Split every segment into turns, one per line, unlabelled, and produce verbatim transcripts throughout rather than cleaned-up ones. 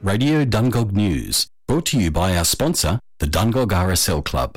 Radio Dungog News, brought to you by our sponsor, the Dungog R S L Club.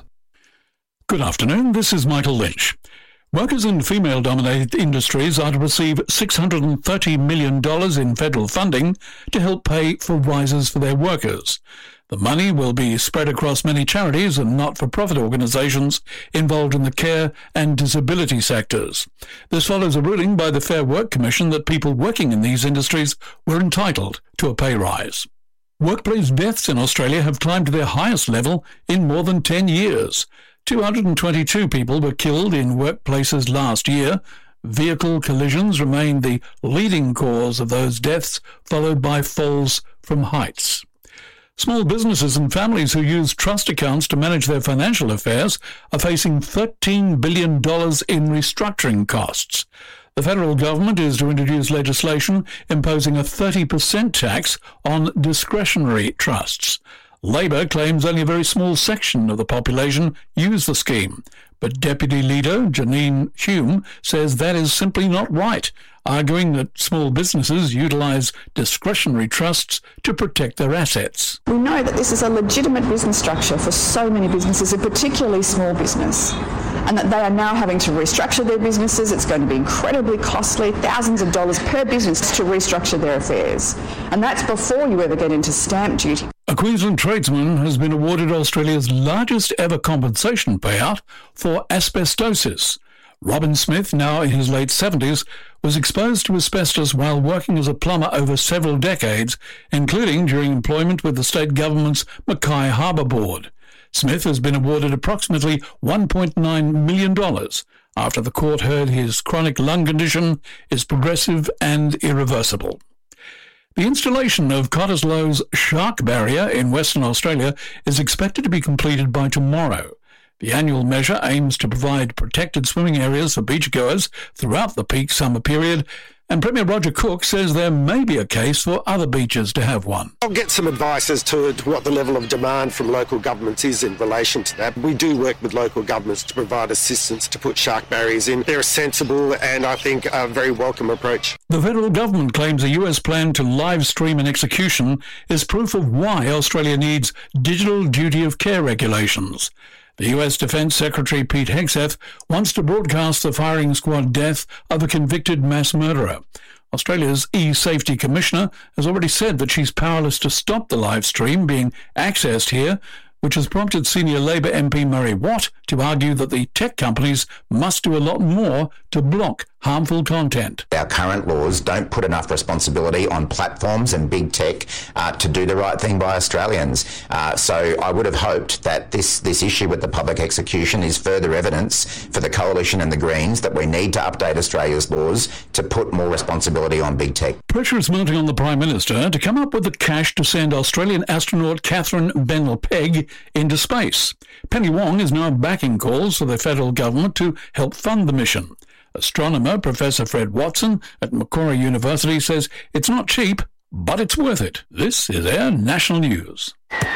Good afternoon, this is Michael Lynch. Workers in female-dominated industries are to receive six hundred thirty million dollars in federal funding to help pay for rises for their workers. The money will be spread across many charities and not-for-profit organisations involved in the care and disability sectors. This follows a ruling by the Fair Work Commission that people working in these industries were entitled to a pay rise. Workplace deaths in Australia have climbed to their highest level in more than ten years. two hundred twenty-two people were killed in workplaces last year. Vehicle collisions remain the leading cause of those deaths, followed by falls from heights. Small businesses and families who use trust accounts to manage their financial affairs are facing thirteen billion dollars in restructuring costs. The federal government is to introduce legislation imposing a thirty percent tax on discretionary trusts. Labor claims only a very small section of the population use the scheme, but Deputy Leader Janine Hume says that is simply not right, arguing that small businesses utilise discretionary trusts to protect their assets.
We know that this is a legitimate business structure for so many businesses, and particularly small business, and that they are now having to restructure their businesses. It's going to be incredibly costly, thousands of dollars per business to restructure their affairs. And that's before you ever get into stamp duty.
A Queensland tradesman has been awarded Australia's largest ever compensation payout for asbestosis. Robin Smith, now in his late seventies, was exposed to asbestos while working as a plumber over several decades, including during employment with the state government's Mackay Harbour Board. Smith has been awarded approximately one point nine million dollars after the court heard his chronic lung condition is progressive and irreversible. The installation of Cottesloe's Shark Barrier in Western Australia is expected to be completed by tomorrow. The annual measure aims to provide protected swimming areas for beachgoers throughout the peak summer period, and Premier Roger Cook says there may be a case for other beaches to have one.
I'll get some advice as to, to what the level of demand from local governments is in relation to that. We do work with local governments to provide assistance to put shark barriers in. They're a sensible and I think a very welcome approach.
The federal government claims a U S plan to live stream an execution is proof of why Australia needs digital duty of care regulations. The U S Defence Secretary Pete Hegseth wants to broadcast the firing squad death of a convicted mass murderer. Australia's e-safety commissioner has already said that she's powerless to stop the live stream being accessed here, which has prompted senior Labor M P Murray Watt to argue that the tech companies must do a lot more to block harmful content.
Our current laws don't put enough responsibility on platforms and big tech uh, to do the right thing by Australians. Uh, so I would have hoped that this, this issue with the public execution is further evidence for the Coalition and the Greens that we need to update Australia's laws to put more responsibility on big tech.
Pressure is mounting on the Prime Minister to come up with the cash to send Australian astronaut Catherine Bennell-Pegg into space. Penny Wong is now backing calls for the federal government to help fund the mission. Astronomer Professor Fred Watson at Macquarie University says it's not cheap, but it's worth it. This is Air National News.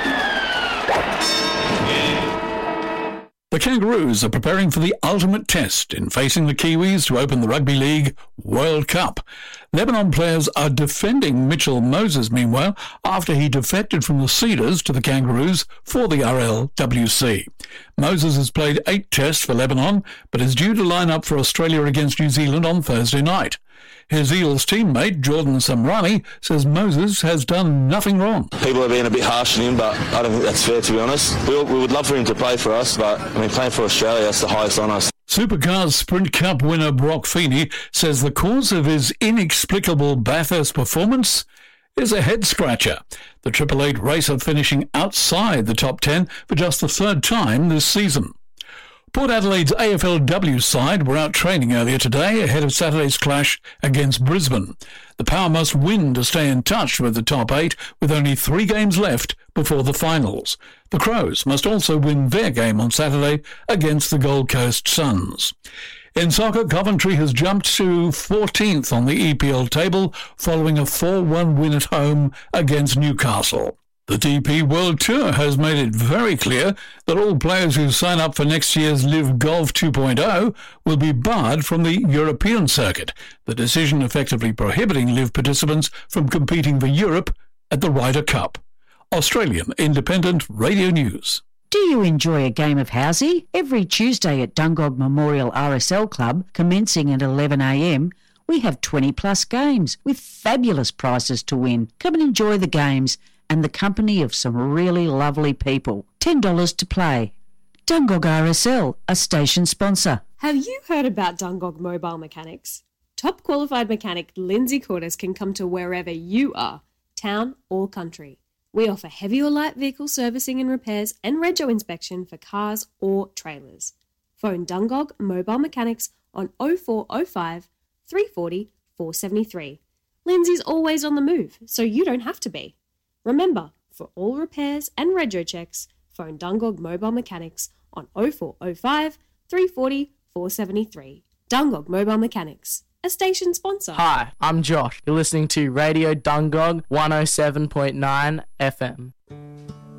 The Kangaroos are preparing for the ultimate test in facing the Kiwis to open the Rugby League World Cup. Lebanon players are defending Mitchell Moses, meanwhile, after he defected from the Cedars to the Kangaroos for the R L W C. Moses has played eight tests for Lebanon, but is due to line up for Australia against New Zealand on Thursday night. His Eels teammate, Jordan Samrani, says Moses has done nothing wrong.
People are being a bit harsh on him, but I don't think that's fair, to be honest. We, we would love for him to play for us, but I mean, playing for Australia, that's the highest honour.
Supercars Sprint Cup winner Brock Feeney says the cause of his inexplicable Bathurst performance is a head-scratcher. The Triple Eight racer finishing outside the top ten for just the third time this season. Port Adelaide's A F L W side were out training earlier today ahead of Saturday's clash against Brisbane. The Power must win to stay in touch with the top eight, with only three games left before the finals. The Crows must also win their game on Saturday against the Gold Coast Suns. In soccer, Coventry has jumped to fourteenth on the E P L table following a four one win at home against Newcastle. The D P World Tour has made it very clear that all players who sign up for next year's Live Golf two point oh will be barred from the European circuit, the decision effectively prohibiting Live participants from competing for Europe at the Ryder Cup. Australian Independent Radio News.
Do you enjoy a game of housey? Every Tuesday at Dungog Memorial R S L Club, commencing at eleven a m, we have twenty plus games with fabulous prizes to win. Come and enjoy the games and the company of some really lovely people. ten dollars to play. Dungog R S L, a station sponsor.
Have you heard about Dungog Mobile Mechanics? Top qualified mechanic Lindsay Cordes can come to wherever you are, town or country. We offer heavy or light vehicle servicing and repairs and rego inspection for cars or trailers. Phone Dungog Mobile Mechanics on oh four oh five, three four oh, four seven three. Lindsay's always on the move, so you don't have to be. Remember, for all repairs and rego checks, phone Dungog Mobile Mechanics on oh four oh five, three four oh, four seven three. Dungog Mobile Mechanics, a station sponsor.
Hi, I'm Josh. You're listening to Radio Dungog one oh seven point nine F M.